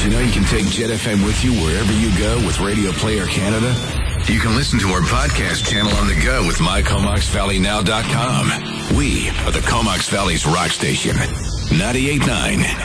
Did you know you can take Jet FM with you wherever you go with Radio Player Canada? You can listen to our podcast channel on the go with mycomoxvalleynow.com. We are the Comox Valley's rock station. 98.9